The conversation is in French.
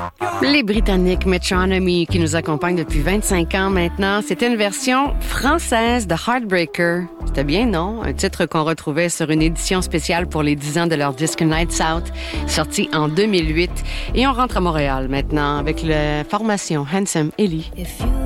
Les Britanniques Metronomy qui nous accompagnent depuis 25 ans maintenant. C'était une version française de Heartbreaker. C'était bien, non? Un titre qu'on retrouvait sur une édition spéciale pour les 10 ans de leur disque Nights Out, sorti en 2008. Et on rentre à Montréal maintenant avec la formation Handsome Ellie. If you